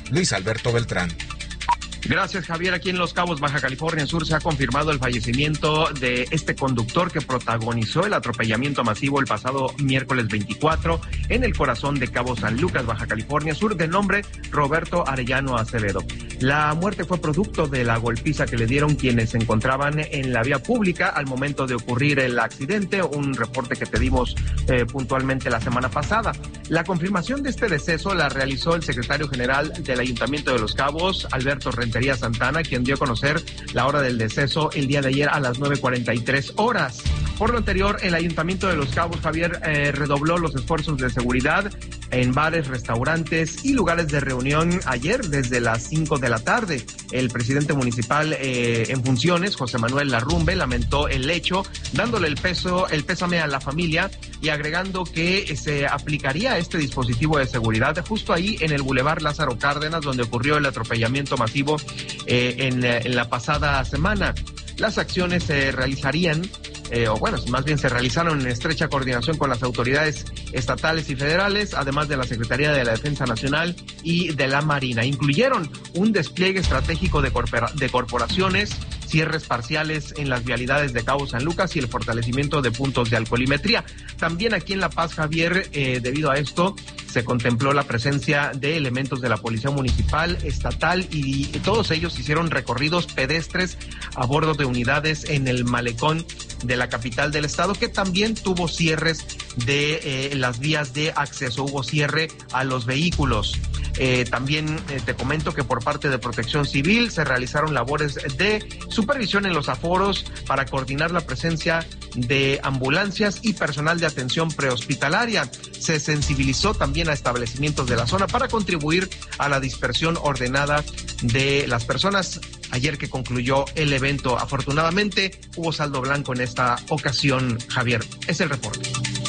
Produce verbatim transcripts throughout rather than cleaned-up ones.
Luis Alberto Beltrán. Gracias, Javier. Aquí en Los Cabos, Baja California Sur, se ha confirmado el fallecimiento de este conductor que protagonizó el atropellamiento masivo el pasado miércoles veinticuatro en el corazón de Cabo San Lucas, Baja California Sur, de nombre Roberto Arellano Acevedo. La muerte fue producto de la golpiza que le dieron quienes se encontraban en la vía pública al momento de ocurrir el accidente, un reporte que te dimos eh, puntualmente la semana pasada. La confirmación de este deceso la realizó el secretario general del Ayuntamiento de Los Cabos, Alberto Rentería Santana, quien dio a conocer la hora del deceso el día de ayer a las nueve cuarenta y tres horas. Por lo anterior, el Ayuntamiento de Los Cabos, Javier, eh, redobló los esfuerzos de seguridad en bares, restaurantes y lugares de reunión ayer desde las cinco de la tarde. El presidente municipal eh, en funciones, José Manuel Larrumbe, lamentó el hecho, dándole el peso, el pésame a la familia y agregando que se aplicaría este dispositivo de seguridad justo ahí en el Boulevard Lázaro Cárdenas, donde ocurrió el atropellamiento masivo eh, en, en la pasada semana. Las acciones se realizarían Eh, o bueno, más bien se realizaron en estrecha coordinación con las autoridades estatales y federales, además de la Secretaría de la Defensa Nacional y de la Marina. Incluyeron un despliegue estratégico de, corpora- de corporaciones, cierres parciales en las vialidades de Cabo San Lucas y el fortalecimiento de puntos de alcoholimetría. También aquí en La Paz, Javier, eh, debido a esto, se contempló la presencia de elementos de la Policía Municipal, Estatal, y todos ellos hicieron recorridos pedestres a bordo de unidades en el malecón de la capital del estado, que también tuvo cierres de eh, las vías de acceso, hubo cierre a los vehículos. Eh, también eh, te comento que por parte de Protección Civil se realizaron labores de supervisión en los aforos para coordinar la presencia de ambulancias y personal de atención prehospitalaria. Se sensibilizó también a establecimientos de la zona para contribuir a la dispersión ordenada de las personas. Ayer que concluyó el evento, afortunadamente hubo saldo blanco en esta ocasión, Javier. Es el reporte.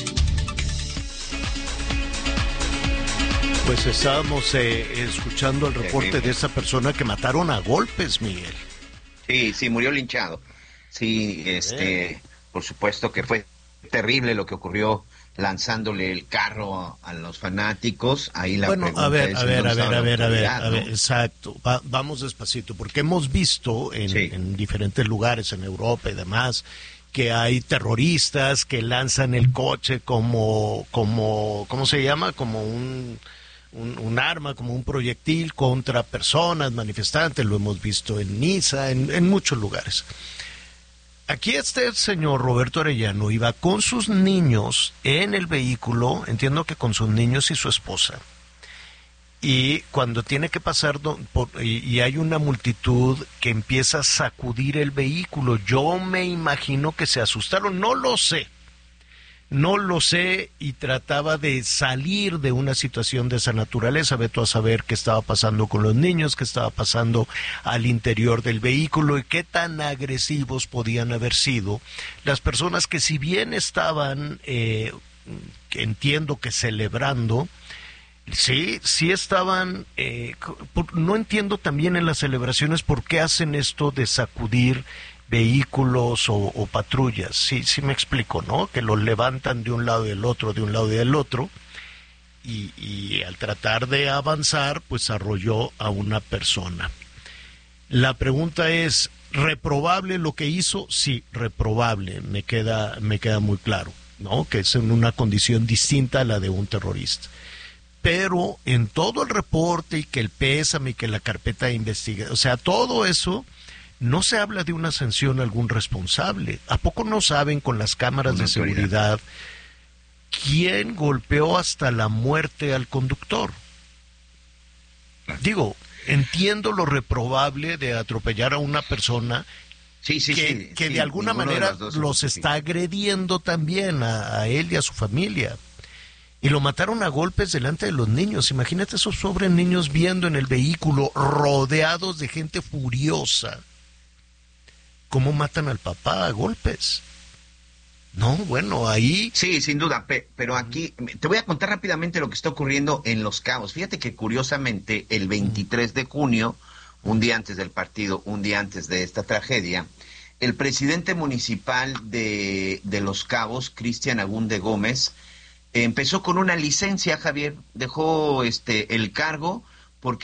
Pues estábamos eh, escuchando el reporte de esa persona que mataron a golpes, Miguel. Sí, sí, murió linchado. Sí, este, eh. por supuesto que fue terrible lo que ocurrió lanzándole el carro a los fanáticos. Ahí la bueno, a ver, es, a ver, no a ver, a ver, a ver, a ver, ¿no? exacto. Va, vamos despacito, porque hemos visto en, sí. en diferentes lugares, en Europa y demás, que hay terroristas que lanzan el coche como, como, ¿cómo se llama? Como un... Un, un arma, como un proyectil contra personas, manifestantes, lo hemos visto en Niza, en, en muchos lugares. Aquí este señor Roberto Arellano iba con sus niños en el vehículo, entiendo que con sus niños y su esposa, y cuando tiene que pasar do, por, y, y hay una multitud que empieza a sacudir el vehículo, yo me imagino que se asustaron, no lo sé. No lo sé, y trataba de salir de una situación de esa naturaleza. Vete a saber qué estaba pasando con los niños, qué estaba pasando al interior del vehículo y qué tan agresivos podían haber sido las personas que, si bien estaban, eh, que entiendo que celebrando, sí, sí estaban, eh, no entiendo también en las celebraciones por qué hacen esto de sacudir vehículos o, o patrullas, sí, sí me explico, ¿no? Que los levantan de un lado y del otro, de un lado y del otro, y, y al tratar de avanzar, pues arrolló a una persona. La pregunta es, ¿reprobable lo que hizo? Sí, reprobable, me queda, me queda muy claro, ¿no? Que es en una condición distinta a la de un terrorista. Pero en todo el reporte, y que el pésame, y que la carpeta de investigación, o sea, todo eso, no se habla de una sanción a algún responsable. ¿A poco no saben con las cámaras de seguridad quién golpeó hasta la muerte al conductor? Digo, entiendo lo reprobable de atropellar a una persona sí, sí, que, sí, que sí, de alguna manera de los está agrediendo también a, a él y a su familia. Y lo mataron a golpes delante de los niños. Imagínate esos pobres niños viendo en el vehículo, rodeados de gente furiosa, cómo matan al papá a golpes. No, bueno, ahí... Sí, sin duda, pe- pero aquí te voy a contar rápidamente lo que está ocurriendo en Los Cabos. Fíjate que curiosamente el veintitrés de junio, un día antes del partido, un día antes de esta tragedia, el presidente municipal de, de Los Cabos, Cristian Agunde Gómez, empezó con una licencia, Javier, dejó este el cargo